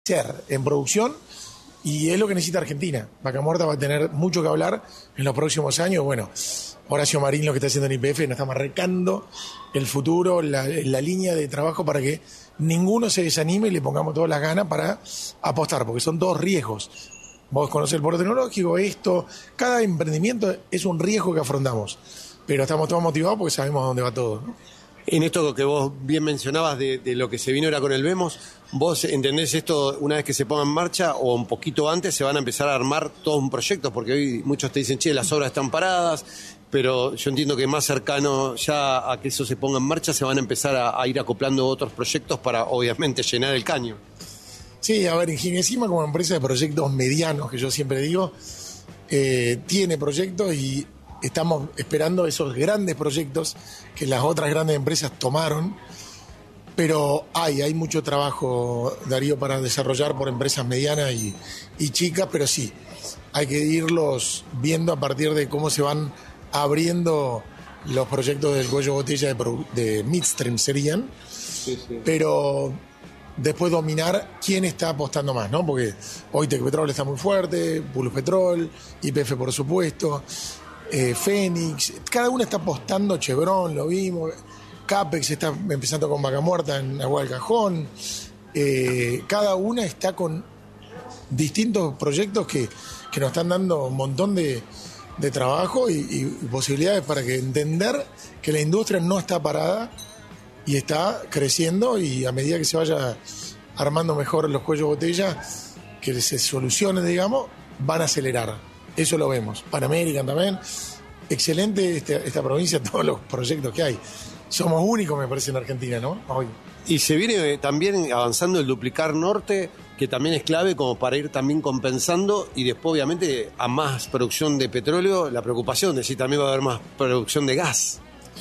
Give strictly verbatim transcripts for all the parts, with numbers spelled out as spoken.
ser en producción y es lo que necesita Argentina. Vaca Muerta va a tener mucho que hablar en los próximos años. Bueno, Horacio Marín lo que está haciendo en Y P F nos está marcando el futuro, la, la línea de trabajo para que ninguno se desanime y le pongamos todas las ganas para apostar, porque son todos riesgos. Vos conocés el polo tecnológico, esto, cada emprendimiento es un riesgo que afrontamos, pero estamos todos motivados porque sabemos a dónde va todo, ¿no? En esto que vos bien mencionabas de, de lo que se vino ahora con el Vemos, ¿vos entendés esto una vez que se ponga en marcha o un poquito antes se van a empezar a armar todos un proyecto? Porque hoy muchos te dicen, che, las obras están paradas, pero yo entiendo que más cercano ya a que eso se ponga en marcha se van a empezar a, a ir acoplando otros proyectos para obviamente llenar el caño. Sí, a ver, Ingeniesima como empresa de proyectos medianos, que yo siempre digo, eh, tiene proyectos y estamos esperando esos grandes proyectos que las otras grandes empresas tomaron, pero hay, hay mucho trabajo, Darío, para desarrollar por empresas medianas y, y chicas, pero sí, hay que irlos viendo a partir de cómo se van abriendo los proyectos del cuello botella de, de midstream serían, sí, sí. Pero después dominar quién está apostando más, ¿no? Porque hoy Tecpetrol está muy fuerte, Pulus Petrol, Y P F por supuesto, eh, Fénix, cada uno está apostando, Chevron, lo vimos, Capex está empezando con Vaca Muerta en Agua del Cajón, eh, cada una está con distintos proyectos que, que nos están dando un montón de, de trabajo y, y posibilidades para que entender que la industria no está parada y está creciendo, y a medida que se vaya armando mejor los cuellos botella, que se solucionen, digamos, van a acelerar. Eso lo vemos. Panamérica también. Excelente esta, esta provincia, todos los proyectos que hay. Somos únicos, me parece, en Argentina, ¿no? Hoy. Y se viene también avanzando el duplicar norte, que también es clave como para ir también compensando, y después obviamente a más producción de petróleo, la preocupación de si también va a haber más producción de gas.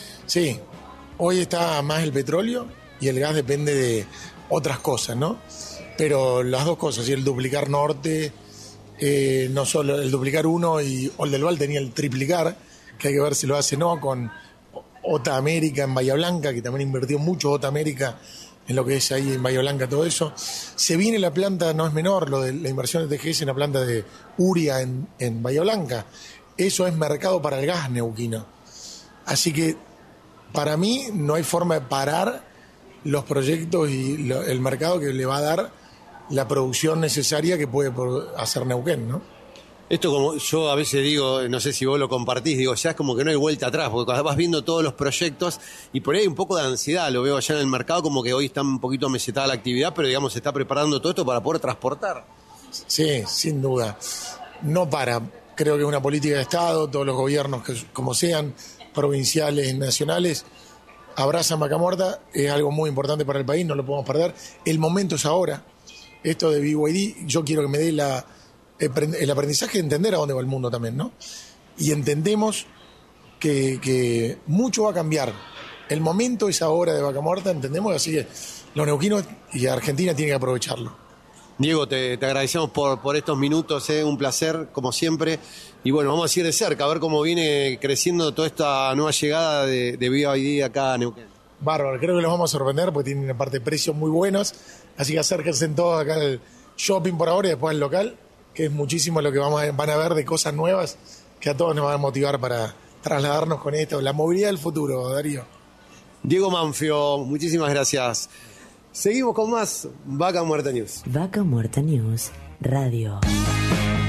Sí. Hoy está más el petróleo y el gas depende de otras cosas, ¿no? Pero las dos cosas, y el duplicar norte, eh, no solo el duplicar uno, y Oldelval tenía el triplicar, que hay que ver si lo hace no, con OTA América en Bahía Blanca, que también invirtió mucho OTA América en lo que es ahí en Bahía Blanca, todo eso. Se viene la planta, no es menor, lo de la inversión de T G S en la planta de Uria en, en Bahía Blanca. Eso es mercado para el gas neuquino. Así que para mí no hay forma de parar los proyectos y lo, el mercado que le va a dar la producción necesaria que puede hacer Neuquén, ¿no? Esto, como yo a veces digo, no sé si vos lo compartís, digo, ya es como que no hay vuelta atrás, porque vas viendo todos los proyectos y por ahí hay un poco de ansiedad, lo veo allá en el mercado, como que hoy está un poquito mesetada la actividad, pero digamos se está preparando todo esto para poder transportar. Sí, sin duda. No para. Creo que es una política de Estado, todos los gobiernos, que como sean, provinciales, nacionales, abrazan Vaca Muerta, es algo muy importante para el país, no lo podemos perder. El momento es ahora. Esto de B Y D, yo quiero que me dé la, el aprendizaje de entender a dónde va el mundo también, ¿no? Y entendemos que, que mucho va a cambiar. El momento es ahora de Vaca Muerta, entendemos, así que los neuquinos y Argentina tienen que aprovecharlo. Diego, te, te agradecemos por, por estos minutos, eh, un placer, como siempre. Y bueno, vamos a ir de cerca, a ver cómo viene creciendo toda esta nueva llegada de, de B Y D acá a Neuquén. Bárbaro, creo que los vamos a sorprender porque tienen una parte de precios muy buenos. Así que acérquense todos acá al shopping por ahora y después al local, que es muchísimo lo que vamos a, van a ver de cosas nuevas que a todos nos van a motivar para trasladarnos con esto. La movilidad del futuro, Darío. Diego Manfio, muchísimas gracias. Seguimos con más Vaca Muerta News. Vaca Muerta News Radio.